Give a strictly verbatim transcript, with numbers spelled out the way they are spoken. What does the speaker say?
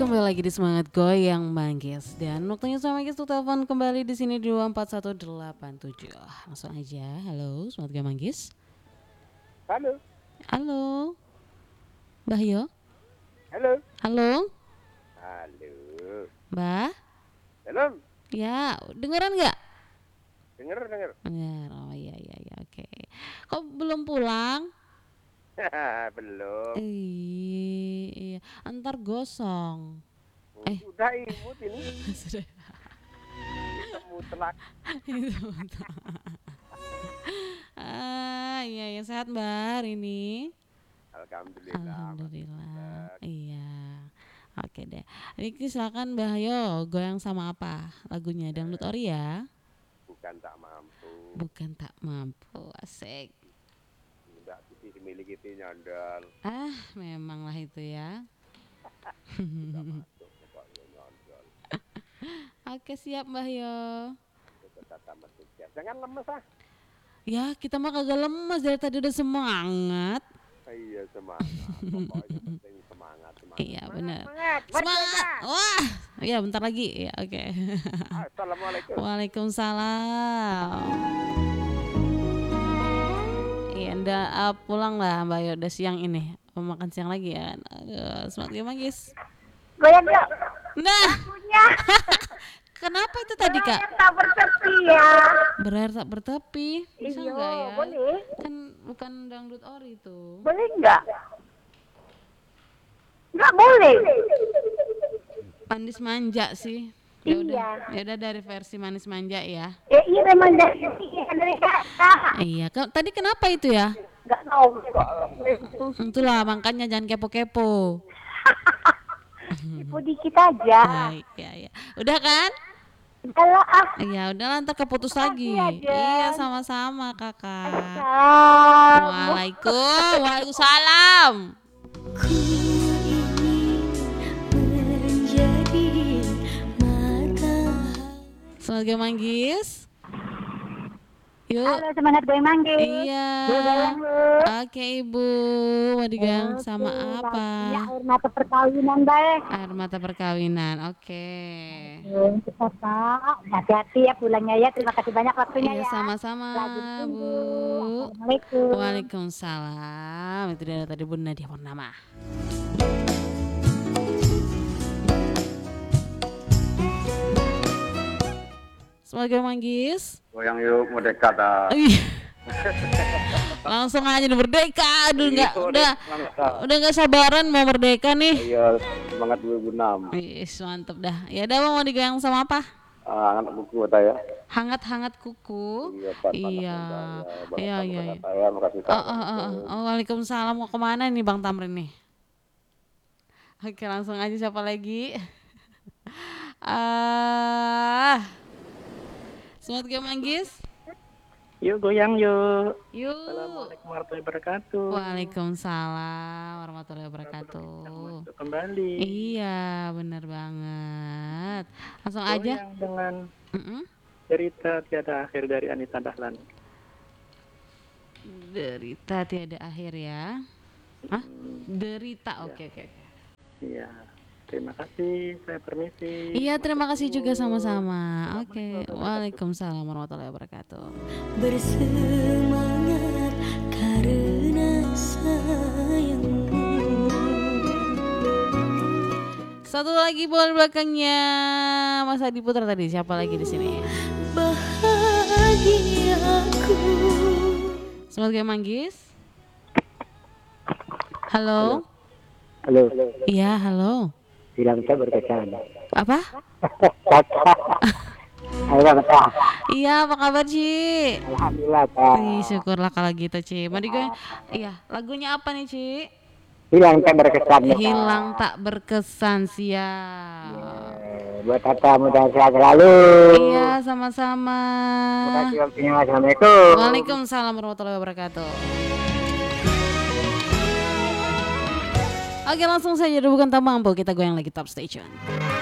kembali lagi di Semangat Goyang Manggis. Dan waktunya sama Manggis tuh telepon kembali di sini di dua empat satu delapan tujuh. Langsung aja. Halo, Semangat Goyang Manggis. Halo. Halo. Bahyo. Halo. Halo. Halo. Mbah. Halo. Ya, dengeran nggak? Denger, denger. Dengar. Oh iya iya iya, oke. Kok belum pulang? Belum. Iya, antar gosong. Eh, udah imut ini. sudah. Temu telak. Ah, iya ya, sehat Mbak hari ini. Alhamdulillah. Alhamdulillah. Iya. Oke deh. Riki silakan Mbah Yo, goyang sama apa? Lagunya dangdut ori ya? Bukan tak mampu. Bukan tak mampu. Asik. Enggak sisi dimiliki itu nyandal. Ah, memanglah itu ya. Masuk pokoknya nyandal. Oke, siap Mbah Yo. Jangan lemes ah. Ya, kita mah kagak lemes dari tadi udah semangat. Iya, semangat. Pokoknya penting semangat, semangat. Iya, benar. Semangat. Semangat. Wah, ya bentar lagi. Ya, oke. Okay. Assalamualaikum. Waalaikumsalam. Iya, anda uh, pulang lah Mbak Yo, udah siang ini. Mau makan siang lagi ya kan. Aduh, semangat ya Manggis. Goyang yuk. Nah. Punya. Kenapa itu tadi Kak? Berlayar tak bertepi ya. Berlayar tak bertepi. Bisa Iyo, enggak ya? boleh. Kan bukan dangdut ori itu. Boleh enggak? Enggak boleh. Manis manja sih. Ya udah, Iya. ya udah dari versi manis manja ya. Ya iya memang dari dari kata. Iya, Kak, tadi kenapa itu ya? Enggak tahu. Itulah makanya jangan kepo-kepo. Tipu dikit aja. Baik, ya ya. Udah kan? Kalau ah. Iya, udah ntar keputus lagi. Makasih ya, Jan. Iya, sama-sama Kakak. Salam. Waalaikum, waalaikumsalam. Ku ingin menjadi matahari. Semoga Manggis. Yuk. Halo, semangat goyang manggis. Iya. Goyang lu. Oke Ibu, mau digang sama apa? Ya, air mata perkawinan baik. Air mata perkawinan. Oke. Oke, Pak. Hati-hati ya pulangnya ya. Terima kasih banyak waktunya Iya, ya. sama-sama Lagi Bu. tunggu. Assalamualaikum. Waalaikumsalam. Itu dia tadi Bunda Nadia Purnama. Semoga Manggis. Goyang yuk, merdeka dah. Langsung aja nih merdeka. Aduh nggak, Iya, udah, merdeka. udah nggak sabaran mau merdeka nih. Iya, semangat dua ribu enam. Wis mantep dah. Ya udah mau digoyang sama apa? Ah, anak buku saya. Hangat-hangat kuku. Iya, Pak. Iya, iya, iya. iya. Saya makasih. Oh, oh, oh, oh. Oh, waalaikumsalam. Mau kemana nih Bang Tamrin nih? Oke, langsung aja siapa lagi? Ah, semangat Goyang Manggis. Yuk goyang yuk. Yuk. Assalamualaikum warahmatullahi wabarakatuh. Waalaikumsalam warahmatullahi wabarakatuh. Masuk kembali. Iya, benar banget. Langsung aja. Goyang dengan Mm-mm. cerita tiada akhir dari Anita Dahlan. Derita tiada akhir ya. Hah? Derita. Oke, oke, oke. Iya. Terima kasih. Saya permisi. Iya, terima kasih juga sama-sama. Oke. Waalaikumsalam warahmatullahi wabarakatuh. Bersemangat karena sayangmu. Satu lagi bola belakangnya Mas Adi Putra tadi. Siapa lagi di sini? Bahagiaku. Semoga Manggis. Halo. Halo, Iya, halo. bilang saya berkesan. Apa? Ayo Kak. Iya, apa kabar Ci? Alhamdulillah Kak. Ih, syukurlah kalau gitu Ci. Mau digoyang? Iya, lagunya apa nih Ci? Bilang saya berkesan. ya, Kak. Hilang tak berkesan siap. Eh, Buat Tata mudah sehat selalu. Iya, sama-sama. Terima kasih waktunya. Assalamualaikum. Waalaikumsalam warahmatullahi wabarakatuh. Oke, langsung saja bukan tak mampu kita goyang lagi top station.